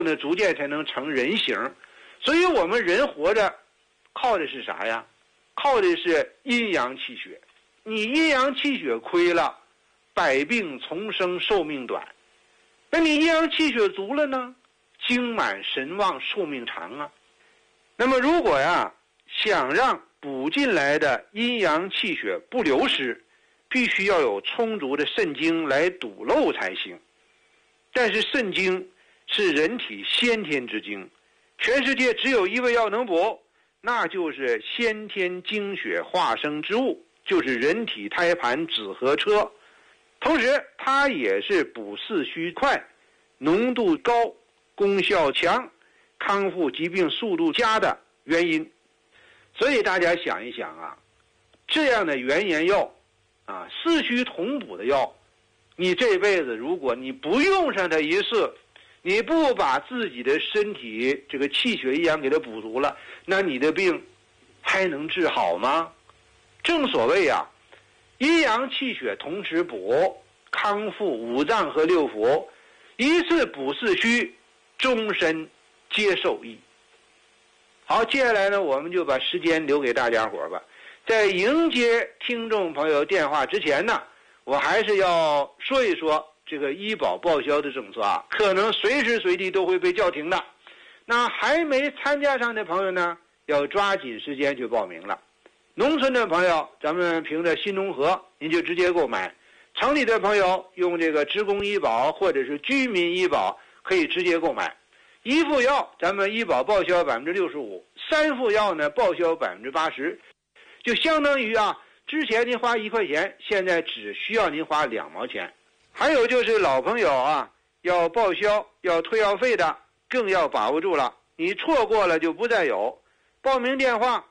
呢，逐渐才能成人形。所以我们人活着靠的是啥呀？靠的是阴阳气血。你阴阳气血亏了，百病丛生，寿命短。那你阴阳气血足了呢，精满神旺，寿命长啊。那么如果呀，想让补进来的阴阳气血不流失，必须要有充足的肾精来堵漏才行。但是肾精是人体先天之精，全世界只有一味药能补，那就是先天精血化生之物，就是人体胎盘子和车。同时它也是补四虚快、浓度高、功效强、康复疾病速度佳的原因。所以大家想一想啊，这样的原研药啊，四虚同补的药，你这辈子如果你不用上它一次，你不把自己的身体这个气血阴阳给它补足了，那你的病还能治好吗？正所谓啊，阴阳气血同时补，康复五脏和六腑，一次补四虚，终身皆受益。好，接下来呢，我们就把时间留给大家伙吧。在迎接听众朋友电话之前呢，我还是要说一说这个医保报销的政策啊，可能随时随地都会被叫停的。那还没参加上的朋友呢，要抓紧时间去报名了。农村的朋友，咱们凭着新农合，您就直接购买；城里的朋友用这个职工医保或者是居民医保，可以直接购买。一副药咱们医保报销65%，三副药呢报销80%，就相当于啊，之前您花1块钱，现在只需要您花2毛钱。还有就是老朋友啊，要报销要退药费的，更要把握住了，你错过了就不再有。报名电话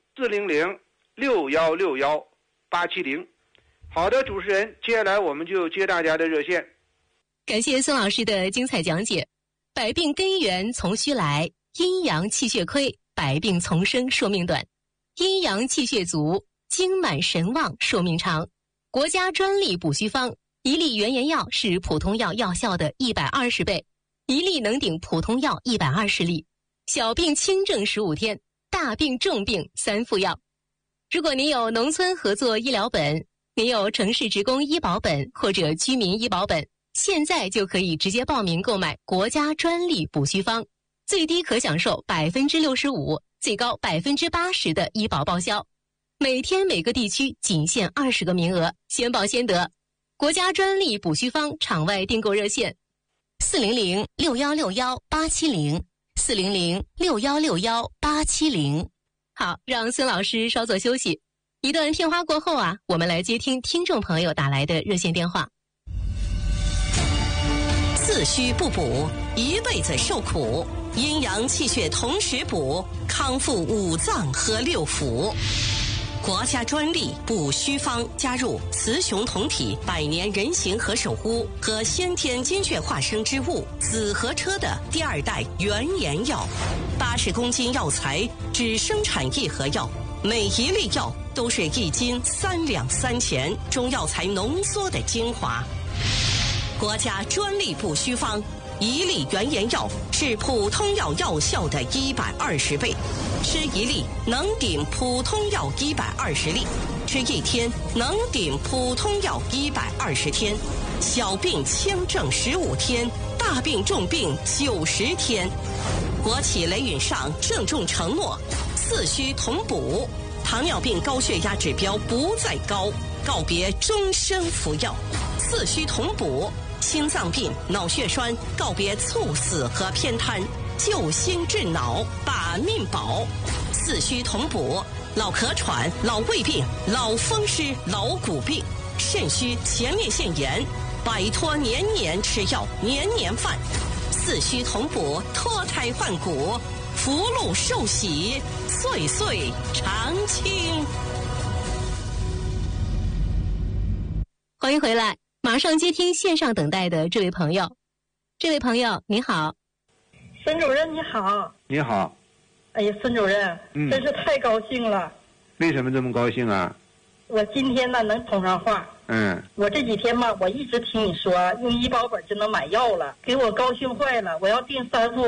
400-6161-870。好的，主持人，接下来我们就接大家的热线。 感谢孙老师的精彩讲解。百病根源从虚来，阴阳气血亏，百病丛生，寿命短；阴阳气血足，精满神旺，寿命长。国家专利补虚方，一粒原研药是普通药药效的120倍，一粒能顶普通药120粒。小病轻症15天，大病重病3副药。如果您有农村合作医疗本，您有城市职工医保本或者居民医保本，现在就可以直接报名购买国家专利补虚方，最低可享受65%，最高80%的医保报销。每天每个地区仅限20个名额，先报先得。国家专利补虚方场外订购热线：400-6161-870，400-6161-870。好，让孙老师稍作休息。一段片花过后啊，我们来接听听众朋友打来的热线电话。 四虚不补，一辈子受苦；阴阳气血同时补，康复五脏和六腑。国家专利补虚方加入雌雄同体百年人形和手污和先天精血化生之物紫河车的第2代原研药，80公斤药材只生产1盒药，每一粒药都是1斤3两3钱中药材浓缩的精华。国家专利补虚方，一粒原研药是普通药药效的120倍，吃一粒能顶普通药120粒，吃1天能顶普通药120天。小病轻症15天，大病重病90天。国企雷允上郑重承诺，四虚同补，糖尿病高血压指标不再高，告别终生服药。四虚同补，心脏病、脑血栓告别猝死和偏瘫，救心治脑，把命保。四虚同补，老咳喘、老胃病、老风湿、老骨病，肾虚、前列腺炎，摆脱年年吃药、年年犯。四虚同补，脱胎换骨，福禄寿喜，岁岁常青。 欢迎回来，马上接听线上等待的这位朋友。这位朋友你好。 孙主任你好。 你好。 哎呀，孙主任，真是太高兴了。 为什么这么高兴啊？ 我今天呢能通上话。我这几天吧，我一直听你说用医保本就能买药了，给我高兴坏了。我要订3副